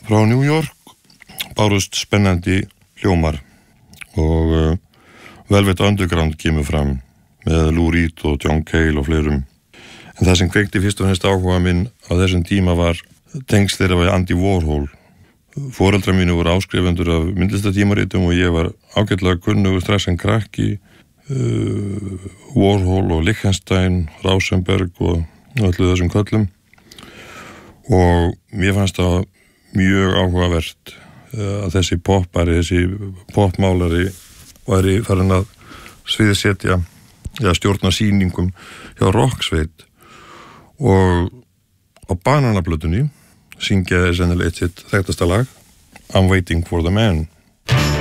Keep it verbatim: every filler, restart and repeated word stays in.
Frá New York bárust spennandi hljómar og uh, Velvet Underground kemur fram með Lou Reed og John Cale og fleirum. En það sem kveikti fyrst og fremst áhuga minn á þessum tíma var tengsl þeirra við Andy Warhol. Foreldrar mínu voru áskrifendur af myndlistatímaritum og ég var ágætlega kunnugur strax sem krakki uh, Warhol og Lichtenstein, Rauschenberg og öllu þessum köllum. Og mér fannst það mjög áhugavert uh, að þessi poppari, þessi popmálari væri farin að sviðsetja eða stjórna sýningum hjá rocksveit og á Bananaplötunni syngja þeir sennilega eitt sitt þekktasta lag I'm Waiting for the Man.